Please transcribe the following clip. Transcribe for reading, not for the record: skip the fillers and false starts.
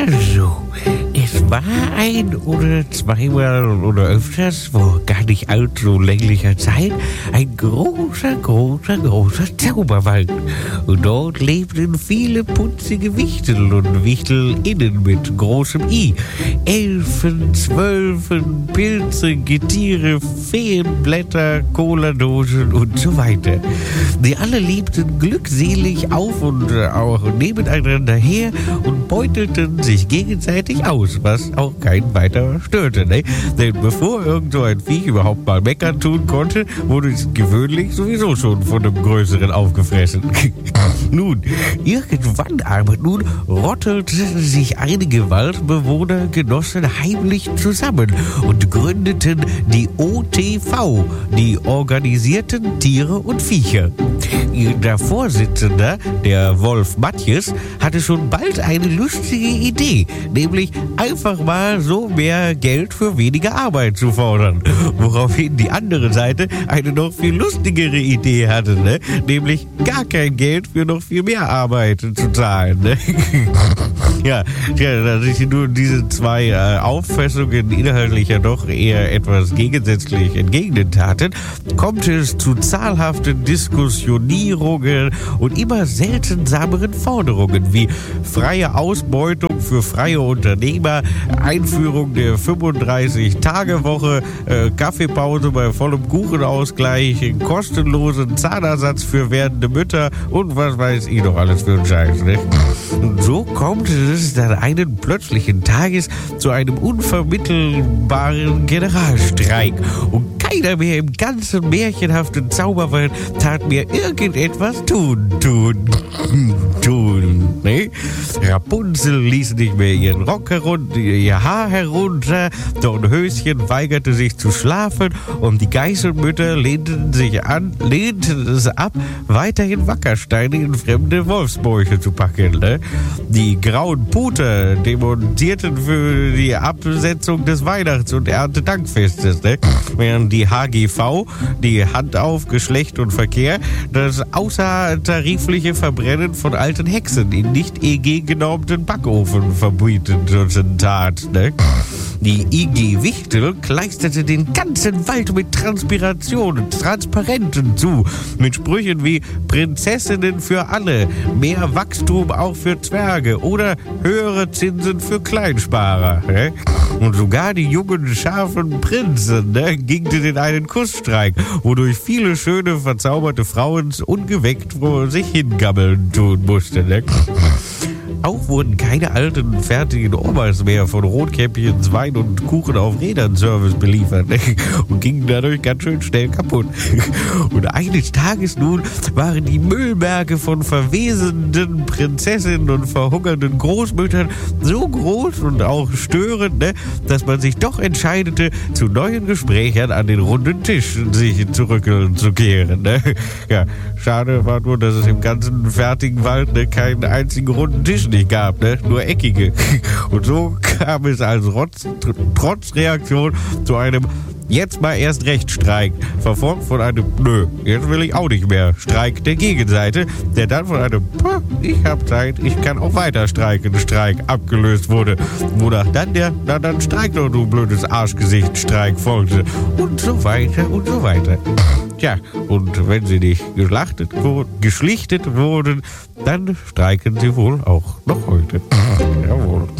Also, es war ein oder zweimal oder öfters, vor gar nicht allzu länglicher Zeit, ein großer Zauberwald. Und dort lebten viele putzige Wichtel und Wichtelinnen mit großem I. Elfen, Zwölfen, Pilze, Getiere, Feenblätter, Cola-Dosen und so weiter. Die alle lebten glückselig auf und auch nebeneinander her und beutelten sich gegenseitig aus, was auch keinen weiter störte. Ne? Denn bevor irgend so ein Viech überhaupt mal meckern tun konnte, wurde es gewöhnlich sowieso schon von einem Größeren aufgefressen. Nun, irgendwann aber rottelten sich einige Waldbewohnergenossen heimlich zusammen und gründeten die OTV, die organisierten Tiere und Viecher. Der Vorsitzende, der Wolf Matjes, hatte schon bald eine lustige Idee, nämlich einfach mal so mehr Geld für weniger Arbeit zu fordern. Woraufhin die andere Seite eine noch viel lustigere Idee hatte, ne? Nämlich gar kein Geld für noch viel mehr Arbeit zu zahlen. Ne? Ja, da sich nur diese zwei Auffassungen inhaltlich ja doch eher etwas gegensätzlich entgegentaten, kommt es zu zahlhaften Diskussionierungen und immer seltsameren Forderungen wie freie Ausbeutung für freie Unternehmer, Einführung der 35-Tage-Woche, Kaffeepause bei vollem Kuchenausgleich, kostenlosen Zahnersatz für werdende Mütter und was weiß ich noch alles für einen Scheiß. Ne? Und so kommt es dann einen plötzlichen Tages zu einem unvermittelbaren Generalstreik. Und keiner mehr im ganzen märchenhaften Zauberwald tat mir irgendetwas tun. Ne? Rapunzel ließ nicht mehr ihren Rock ihr Haar herunter, Dornhöschen weigerte sich zu schlafen und die Geißelmütter lehnten es ab, weiterhin Wackersteine in fremde Wolfsbäuche zu packen. Ne? Die grauen Puter demontierten für die Absetzung des Weihnachts- und Erntedankfestes, ne? Während die HGV, die Hand auf Geschlecht und Verkehr, das außertarifliche Verbrennen von alten Hexen in nicht EG-genormten Backofen verbieten tat. Ne? Die IG Wichtel kleisterte den ganzen Wald mit Transpirationen, Transparenten zu, mit Sprüchen wie Prinzessinnen für alle, mehr Wachstum auch für Zwerge oder höhere Zinsen für Kleinsparer. Ne? Und sogar die jungen, scharfen Prinzen gingen in einen Kussstreik, wodurch viele schöne, verzauberte Frauen ungeweckt vor sich hingammeln tun mussten. Ne? Auch wurden keine alten, fertigen Omas mehr von Rotkäppchens, Wein und Kuchen auf Rädern Service beliefert und gingen dadurch ganz schön schnell kaputt. Und eines Tages nun waren die Müllberge von verwesenden Prinzessinnen und verhungernden Großmüttern so groß und auch störend, dass man sich doch entscheidete, zu neuen Gesprächen an den runden Tisch sich zurückzukehren. Ja, schade war nur, dass es im ganzen fertigen Wald keinen einzigen runden Tisch nicht gab, nur eckige. Und so kam es als trotz Reaktion zu einem jetzt mal erst recht Streik, verfolgt von einem Nö, jetzt will ich auch nicht mehr Streik der Gegenseite, der dann von einem ich hab Zeit, ich kann auch weiter streiken, Streik abgelöst wurde, wonach dann der dann streik doch, du blödes Arschgesicht, Streik folgte und so weiter und so weiter. Tja, und wenn sie nicht geschlichtet wurden, dann streiken sie wohl auch noch heute. Jawohl.